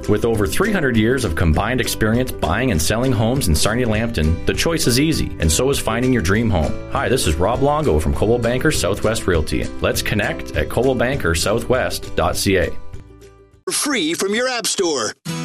With over 300 years of combined experience buying and selling homes in Sarnia Lambton, the choice is easy, and so is finding your dream home. Hi, this is Rob Longo from Coldwell Banker Southwest Realty. Let's connect at coldwellbankersouthwest.ca. Free from your app store.